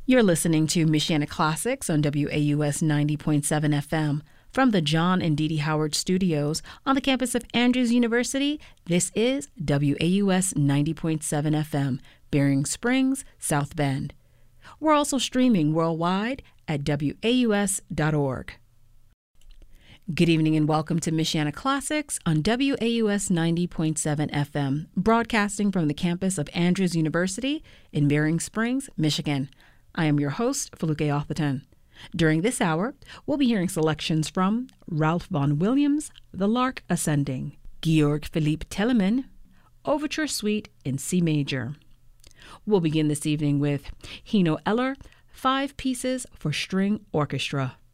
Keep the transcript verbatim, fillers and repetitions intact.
You're listening to Michiana Classics on W A U S ninety point seven F M. From the John and Dee Dee Howard Studios on the campus of Andrews University, this is W A U S ninety point seven F M, Bering Springs, South Bend. We're also streaming worldwide at W A U S dot org. Good evening and welcome to Michiana Classics on W A U S ninety point seven F M, broadcasting from the campus of Andrews University in Bering Springs, Michigan. I am your host, Feluke Atherton. During this hour, we'll be hearing selections from Ralph Vaughan Williams, The Lark Ascending, Georg Philipp Telemann, Overture Suite in C Major. We'll begin this evening with Hino Eller, Five Pieces for String Orchestra.